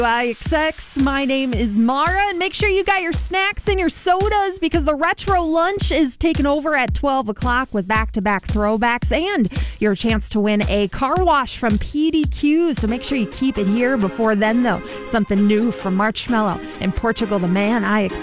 IXX. My name is Mara, and make sure you got your snacks and your sodas because the retro lunch is taking over at 12 o'clock with back-to-back throwbacks and your chance to win a car wash from PDQ. So make sure you keep it here. Before then, though, something new from Marshmello and Portugal the Man. IXX.